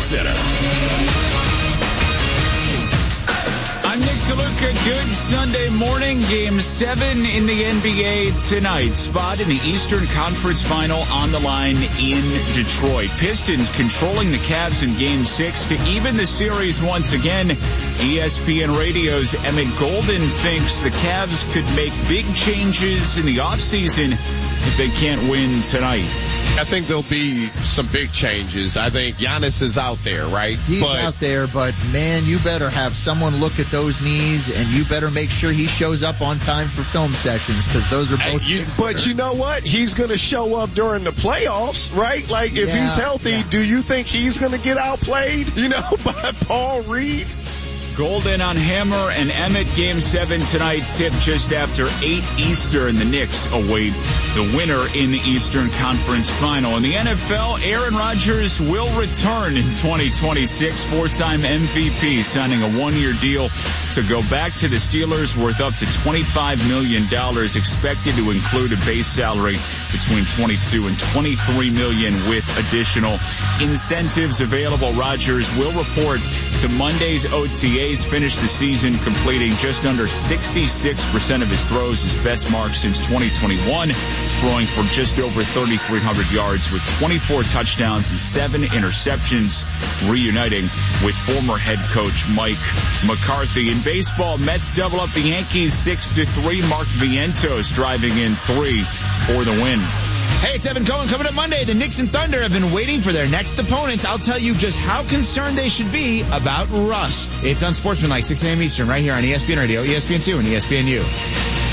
Center. I'm Nick DeLuca. Good Sunday morning. Game 7 in the NBA tonight. Spot in the Eastern Conference Final on the line in Detroit. Pistons controlling the Cavs in Game 6 to even the series once again. ESPN Radio's Emmett Golden thinks the Cavs could make big changes in the offseason if they can't win tonight. I think there'll be some big changes. I think Giannis is out there, right? He's out there, but man, you better have someone look at those knees, and you better make sure he shows up on time for film sessions, because those are both. But you know what? He's going to show up during the playoffs, right? Like, if he's healthy, do you think he's going to get outplayed, by Paul Reed? Golden on Hammer and Emmett. Game 7 tonight, tip just after 8 Eastern. The Knicks await the winner in the Eastern Conference Final. In the NFL, Aaron Rodgers will return in 2026. 4-time MVP, signing a 1-year deal to go back to the Steelers, worth up to $25 million, expected to include a base salary between $22 and $23 million with additional incentives available. Rodgers will report to Monday's OTAs, finished the season completing just under 66% of his throws, his best mark since 2021, throwing for just over 3,300 yards with 24 touchdowns and 7 interceptions, reuniting with former head coach Mike McCarthy. In baseball, Mets double up the Yankees 6-3. Mark Vientos driving in 3 for the win. Hey, it's Evan Cohen. Coming up Monday, the Knicks and Thunder have been waiting for their next opponents. I'll tell you just how concerned they should be about rust. It's Unsportsmanlike, 6 a.m. Eastern, right here on ESPN Radio, ESPN2, and ESPNU.